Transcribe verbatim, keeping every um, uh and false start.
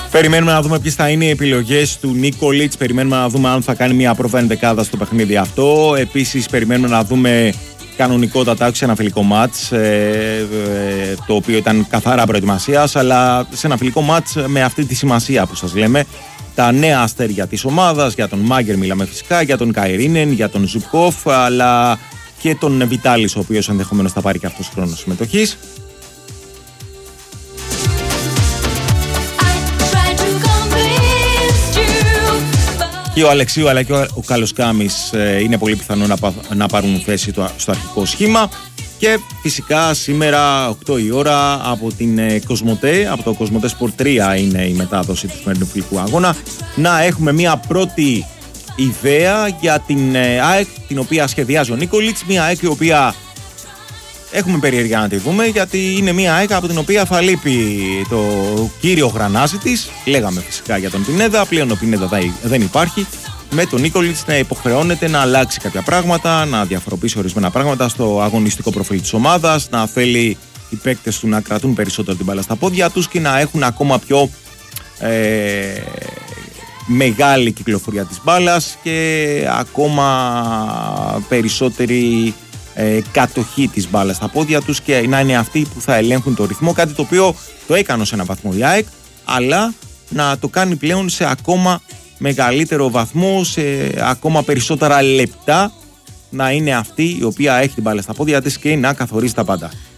Περιμένουμε να δούμε ποιες θα είναι οι επιλογές του Νίκολιτς. Περιμένουμε να δούμε αν θα κάνει μια πρόβα ενδεκάδα στο παιχνίδι αυτό. Επίσης, περιμένουμε να δούμε κανονικότατα, όχι σε ένα φιλικό μάτς, ε, ε, το οποίο ήταν καθαρά προετοιμασίας, αλλά σε ένα φιλικό μάτς με αυτή τη σημασία που σας λέμε. Τα νέα αστέρια της ομάδας, για τον Μάγκερ μιλάμε φυσικά, για τον Καϊρίνεν, για τον Ζουκόφ, αλλά και τον Βιτάλης, ο οποίος ενδεχομένως θα πάρει και αυτός χρόνο συμμετοχής. Και ο Αλεξίου αλλά και ο Καλοσκάμης ε, είναι πολύ πιθανό να, πα, να πάρουν θέση το, στο αρχικό σχήμα. Και φυσικά σήμερα οκτώ η ώρα από την ε, Κοσμοτέ, από το Κοσμοτέ Sport τρία είναι η μετάδοση του σημερινού φιλικού αγώνα, να έχουμε μια πρώτη ιδέα για την ε, ΑΕΚ, την οποία σχεδιάζει ο Νίκολιτς. Μια ΑΕΚ η οποία έχουμε περιέργεια να τη δούμε, γιατί είναι μια ΑΕΚ από την οποία θα λείπει το κύριο γρανάζι της. Λέγαμε φυσικά για τον Πινέδα, πλέον ο Πινέδα δεν υπάρχει. Με τον Νίκολιτς να υποχρεώνεται να αλλάξει κάποια πράγματα, να διαφοροποιήσει ορισμένα πράγματα στο αγωνιστικό προφίλ της ομάδας, να θέλει οι παίκτες του να κρατούν περισσότερο την μπάλα στα πόδια τους και να έχουν ακόμα πιο ε, μεγάλη κυκλοφορία της μπάλας και ακόμα περισσότερη ε, κατοχή της μπάλας στα πόδια τους και να είναι αυτοί που θα ελέγχουν το ρυθμό, κάτι το οποίο το έκανε σε ένα βαθμό η ΑΕΚ, αλλά να το κάνει πλέον σε ακόμα μεγαλύτερο βαθμό, σε ακόμα περισσότερα λεπτά, να είναι αυτή η οποία έχει την μπάλα στα πόδια της και να καθορίζει τα πάντα.